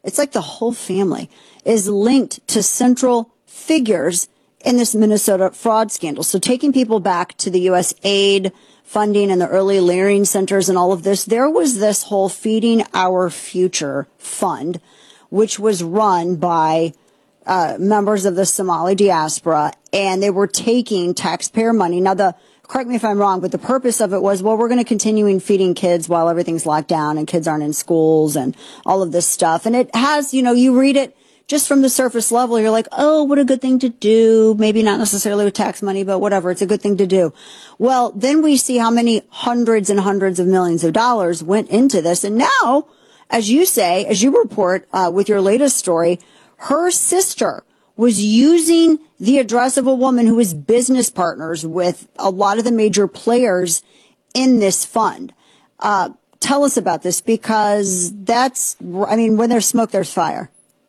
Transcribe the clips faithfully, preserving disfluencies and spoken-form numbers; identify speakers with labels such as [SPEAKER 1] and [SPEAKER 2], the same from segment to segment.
[SPEAKER 1] It's like the whole family is linked to central figures in this Minnesota fraud scandal. So taking people back to the U S aid funding and the early layering centers and all of this, there was this whole Feeding Our Future fund, which was run by uh, members of the Somali diaspora, and they were taking taxpayer money. Now, the correct me if I'm wrong, but the purpose of it was, well, we're going to continue feeding kids while everything's locked down and kids aren't in schools and all of this stuff. And it has, you know, you read it just from the surface level, you're like, oh, what a good thing to do. Maybe not necessarily with tax money, but whatever. It's a good thing to do. Well, then we see how many hundreds and hundreds of millions of dollars went into this. And now, as you say, as you report uh, with your latest story, her sister was using the address of a woman who was business partners with a lot of the major players in this fund. Uh, tell us about this, because that's, I mean, when there's smoke, there's fire.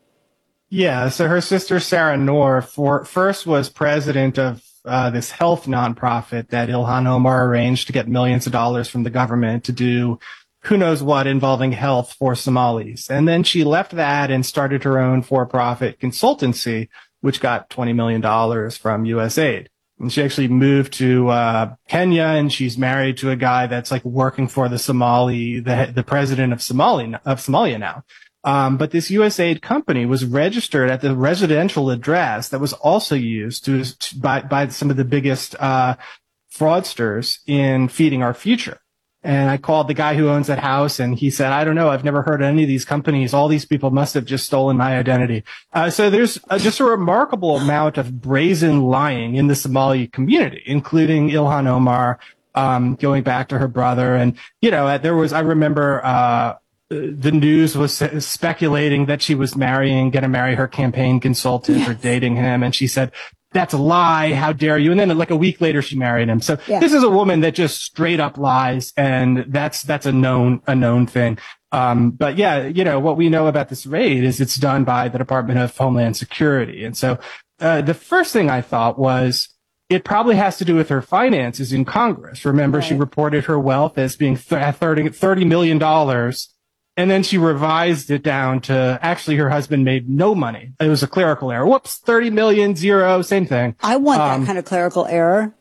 [SPEAKER 2] Yeah, so her sister, Sarah Noor, for, first was president of uh, this health nonprofit that Ilhan Omar arranged to get millions of dollars from the government to do who knows what involving health for Somalis. And then she left that and started her own for-profit consultancy, which got twenty million dollars from U S aid. And she actually moved to uh Kenya, and she's married to a guy that's like working for the Somali, the, the president of Somali, of Somalia now. Um, but this U S aid company was registered at the residential address that was also used to, to by, by some of the biggest, uh, fraudsters in Feeding Our Future. And I called the guy who owns that house, and he said, I don't know, I've never heard of any of these companies. All these people must have just stolen my identity. Uh, so there's uh, just a remarkable amount of brazen lying in the Somali community, including Ilhan Omar, um, going back to her brother. And, you know, there was, I remember, uh, the news was speculating that she was marrying, going to marry her campaign consultant yes. or dating him. And she said, that's a lie. How dare you? And then like a week later, she married him. So yeah. this is a woman that just straight up lies. And that's, that's a known, a known thing. Um, but yeah, you know, what we know about this raid is it's done by the Department of Homeland Security. And so, uh, the first thing I thought was, it probably has to do with her finances in Congress. Remember, right. she reported her wealth as being thirty million dollars. And then she revised it down to actually her husband made no money. It was a clerical error. Whoops, thirty million, zero, same thing.
[SPEAKER 1] I want
[SPEAKER 2] um,
[SPEAKER 1] that kind of clerical error.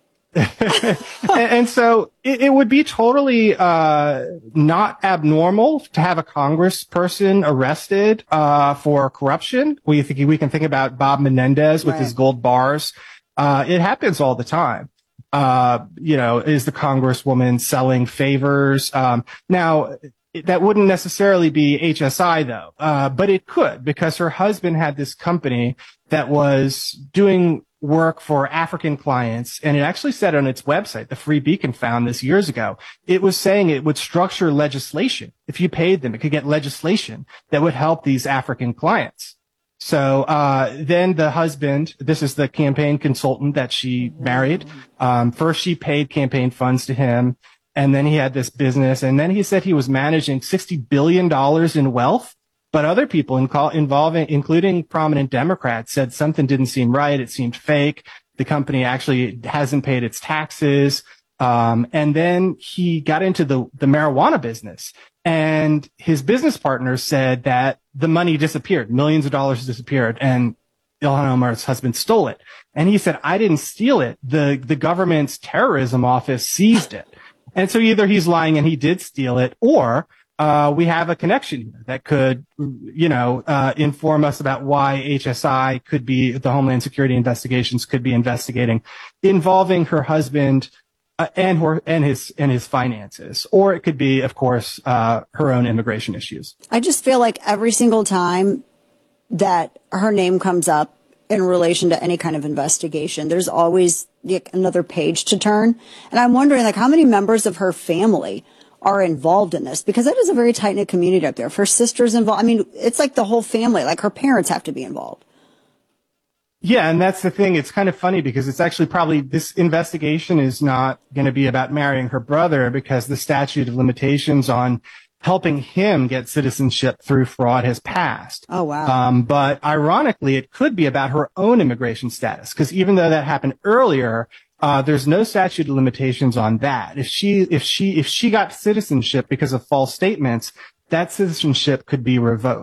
[SPEAKER 2] and, and so it, it would be totally uh not abnormal to have a congressperson arrested uh for corruption. We think we can think about Bob Menendez with right. his gold bars. Uh it happens all the time. Uh you know, is the congresswoman selling favors? Um now that wouldn't necessarily be H S I, though, uh, but it could, because her husband had this company that was doing work for African clients, and it actually said on its website, the Free Beacon found this years ago, it was saying it would structure legislation. If you paid them, it could get legislation that would help these African clients. So uh then the husband, this is the campaign consultant that she married, um first she paid campaign funds to him. And then he had this business, and then he said he was managing sixty billion dollars in wealth. But other people in call, involving, including prominent Democrats, said something didn't seem right. It seemed fake. The company actually hasn't paid its taxes. Um, and then he got into the, the marijuana business, and his business partners said that the money disappeared. Millions of dollars disappeared, and Ilhan Omar's husband stole it. And he said, I didn't steal it. The, the government's terrorism office seized it. And so either he's lying and he did steal it, or uh we have a connection here that could, you know, uh inform us about why H S I could be, the Homeland Security investigations could be investigating involving her husband uh, and her and his and his finances. Or it could be, of course, uh her own immigration issues.
[SPEAKER 1] I just feel like every single time that her name comes up in relation to any kind of investigation, there's always like another page to turn. And I'm wondering, like, how many members of her family are involved in this? Because that is a very tight-knit community up there. If her sister's involved, I mean, it's like the whole family, like her parents have to be involved.
[SPEAKER 2] Yeah, and that's the thing. It's kind of funny because it's actually probably, this investigation is not going to be about marrying her brother, because the statute of limitations on helping him get citizenship through fraud has passed.
[SPEAKER 1] Oh, wow.
[SPEAKER 2] Um, but ironically, it could be about her own immigration status, because even though that happened earlier, uh, there's no statute of limitations on that. If she, if she, if she got citizenship because of false statements, that citizenship could be revoked.